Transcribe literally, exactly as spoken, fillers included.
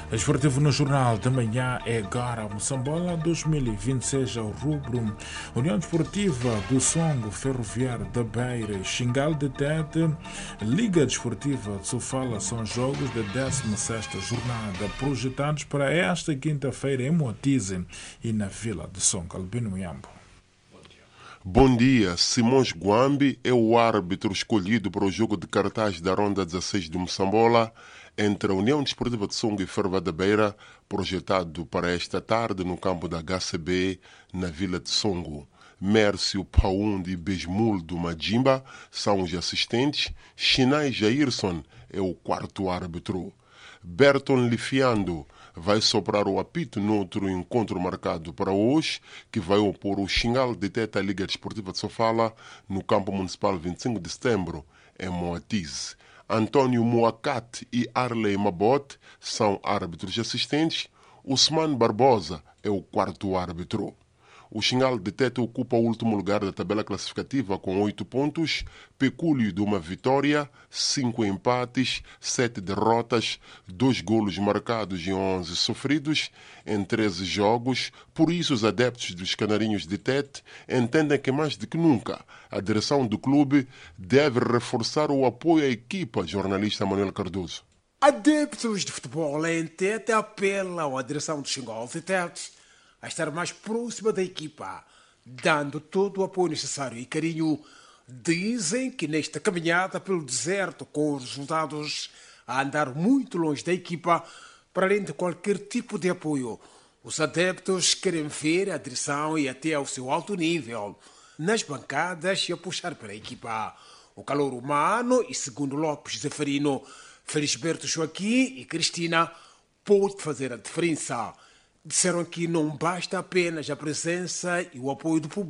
Esportivo no Jornal de Manhã é agora Moçambola dois mil e vinte e seis ao rubro. União Desportiva do Songo, Ferroviário da Beira, Xingal de Tete, Liga Desportiva de Sofala são jogos da décima sexta jornada projetados para esta quinta-feira em Moatize e na Vila de Songo. Albino Miambo. Bom dia. Simões Guambi é o árbitro escolhido para o jogo de cartaz da Ronda dezasseis de Moçambola entre a União Desportiva de Songo e Ferroviária da Beira, projetado para esta tarde no campo da H C B, na Vila de Songo. Mércio Paundi e Besmul do Majimba são os assistentes. Chinai Jairson é o quarto árbitro. Berton Lifiando vai soprar o apito no outro encontro marcado para hoje, que vai opor o Xingal de Tete à Liga Desportiva de Sofala no campo municipal vinte e cinco de setembro, em Moatize. Antônio Moacate e Arley Mabot são árbitros assistentes. Usman Barbosa é o quarto árbitro. O Xingal de Tete ocupa o último lugar da tabela classificativa com oito pontos, pecúlio de uma vitória, cinco empates, sete derrotas, dois golos marcados e onze sofridos em treze jogos. Por isso, os adeptos dos Canarinhos de Tete entendem que mais do que nunca a direção do clube deve reforçar o apoio à equipa. Jornalista Manuel Cardoso. Adeptos de futebol em Tete apelam à direção do Xingal de Tete a estar mais próxima da equipa, dando todo o apoio necessário e carinho. Dizem que nesta caminhada pelo deserto, com os resultados a andar muito longe da equipa, para além de qualquer tipo de apoio, os adeptos querem ver a direção e até ao seu alto nível nas bancadas e a puxar para a equipa. O calor humano e, segundo Lopes Zeferino, Felisberto Joaquim e Cristina, pode fazer a diferença. Disseram que não basta apenas a presença e o apoio do público.